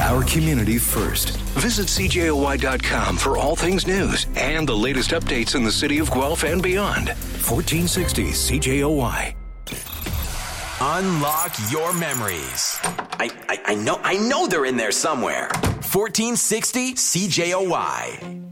our community first. Visit CJOY.com for all things news and the latest updates in the city of Guelph and beyond. 1460 CJOY. Unlock your memories. I know they're in there somewhere. 1460 CJOY.